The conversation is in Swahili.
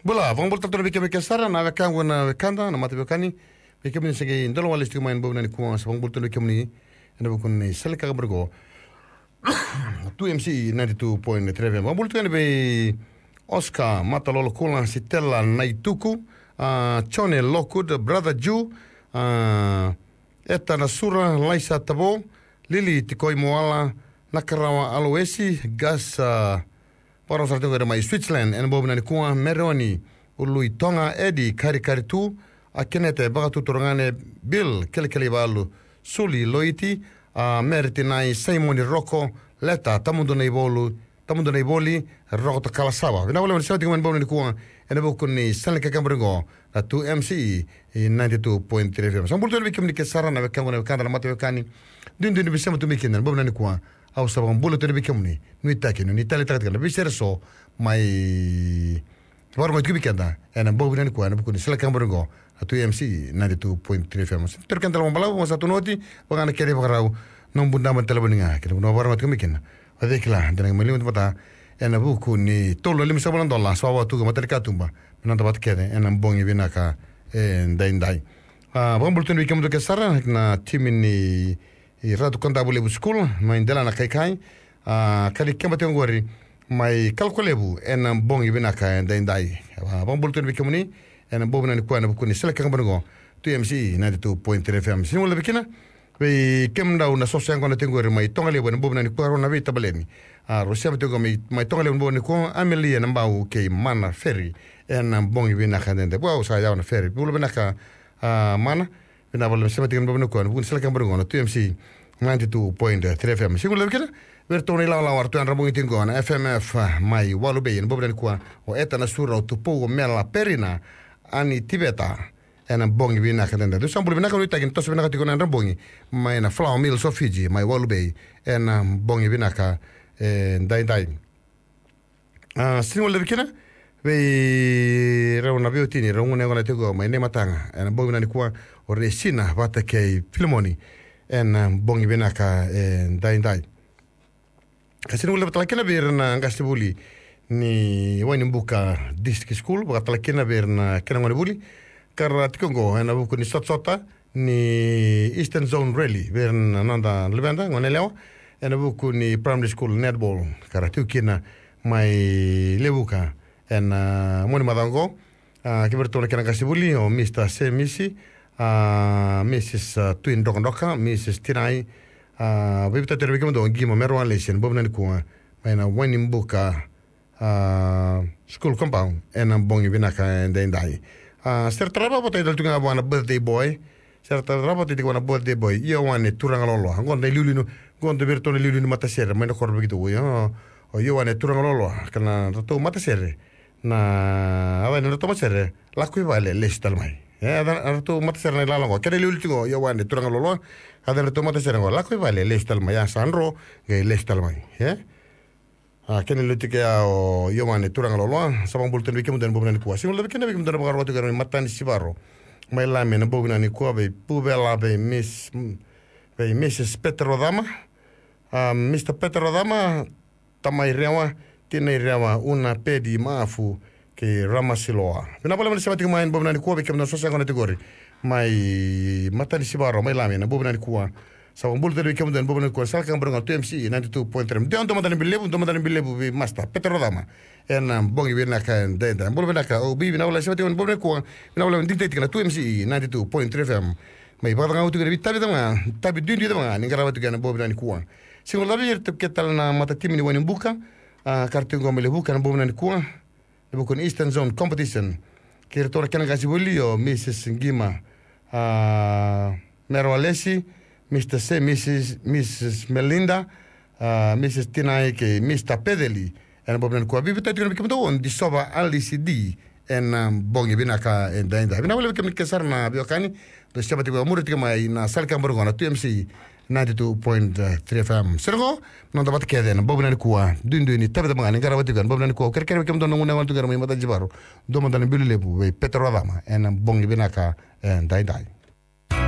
Bula, vamos voltar para o que sara na vekango na vekanda na mata vekani. Veke mini segi ndolo wale stiku main bobna ni kuwa sa vamos voltar veke mini na bukun ni seleka kabargo. 2MC 92.3. Vamos voltar be Oscar Matalolo Kula Sitella Naituku, Chone Lockwood, Brother Jew, Eta Nasura Laisa Tabo, Lili Tikoi Moala, Nakarawa Aloesi, Gas Para sartu ngere mai Switzerland en bobu na kuwa Meroni ului Tonga Edi kari tu akenete bagatu torangane Bill kelekele balu Suli Loiti Mertinai Simon Rocco Leta tamundo nei boli Rocco Kalasawa vina wala sartu ngene bobu na kuwa en bobu ni sanle kambrego la 2MC 92.3 FM sambulto le bikim ni kesara na bekangona bekanda na mate bekani dindin bisema tu mikinen bobu na kuwa au sabang bulu tadi bikamuni nuita kini nuita letak kan lebih serso mai baru mai kubikanda ena bobu nani kuana buku ni selekang berenggo atu MC 92.3 FM terkan dalam balau masa satu noti bangana kere bakarau nong bunda mantel beninga kira no baru mai kubikin adekla dan yang melihat mata ena buku ni tolo $5 sawa tu mater katumba menanta bat kere ena bongi binaka dai bang bulu tadi bikamu ke sara na tim ini Ratu Kontabule School, mai dela na kai kali kembate ngori mai kalkulebu en bongi binaka dai bang bulten bikamuni en bobna ni kwana bukuni seleka kambango 2MC 92.3 FM sinula bikina be kemda una sosya ngona tengori mai tongale bon bobna ni kwaro na vita baleni rosia betego mai tongale bon ni ko amelia na mbau ke mana ferry en bongi binaka dende wow sa ya na ferry bulu binaka mana bina bolu semati kan bobna ko bukuni seleka kambango 2MC 92.3 FM sinula bikina Vertoni la wartu an rabungi tingona FMF mai walube en bobren kwa o eta na sura tupu mela perina ani tibeta en bongi bina kadenda du sambul bina kan itakin tos bina katikona en rabungi mai na flour mill so Fiji mai walube en bongi bina ka dai sinul bikina ve rauna biotini rauna ngona tego mai ne matanga en bongi bina kwa o resina bata ke filmoni en bongi bina ka dai Kasi nula batalakena berna ngastibuli ni wani buka district school batalakena berna kena ngone buli karena tikongo na buku ni sota ni Eastern Zone Rally berna nanda lebanda ngone lewa na buku ni primary school netball karena tikina mai lebuka moni madango kibertona kena ngastibuli o Mr. Semisi Mrs. Twin Dokondoka Mrs. Tinai Bibita terbikam do gima merwan lesson bobna ni kuwa maina wani mbuka school compound ena bongi binaka dai serta raba pota idal tunga wana birthday boy serta raba tidi wana birthday boy iyo wane turanga lolo ngonde lulinu ngonde bertone lulinu mata ser maina korbe gitu yo o iyo wane turanga lolo kana to mata ser na awane to mata ser lakui vale lestal mai ada tu mata ser na lalango kene lulinu yo wane turanga lolo ada tu mata ser ngo lakui vale lestal mai sanro ge lestal mai kene lutike o yo wane turanga lolo sabang bulten bikem dan bobna ni kuwa singol bikem bikem dan bagar watu gar matani sibaro mai la men bobna ni kuwa be pubela be Mrs. Petrodama Mr. Petrodama tamai rewa tiene rewa una pedi mafu ke ramasiloa bina pala men sabati main bobna ni kuwa bikem dan sosa ngone tigori mai matani sibaro mai la men bobna ni kuwa sabang bulten bikem dan bobna ni kuwa salkan berengal 2MC 92.3 de onto matani bilebu bi masta Petrodama en bongi bina kan denda bol bina ka o bi bina wala sabati on bobna kuwa bina wala dikte tikana 2MC 92.3 FM mai badanga utu gari tabi dama tabi dundi dama ni garawatu gana bobna ni kuwa singol labi yertep ketal na mata timini wani buka kartu ngomele buka na bobna ni kuwa de bukun Eastern Zone Competition kirtora kana gasi bolio Mrs. Ngima Merwalesi Mr. C, Mrs. Melinda, Mrs. Tinai, ke Mr. Pedeli, en bobna kwa bibita tino bikem do on disoba LCD en bongi binaka en dainda. Bina wala bikem kesar na biokani, do sabati ko murit ke mai na salka borgona 2MC 92.3 FM. Sergo non dapat kede en bobna kwa dunduni tabata mangani garawati gan bobna kwa kerker bikem do nguna wantu garamai mata jibaro. Do mandani bilebu be Petrodama en bongi binaka en dainda.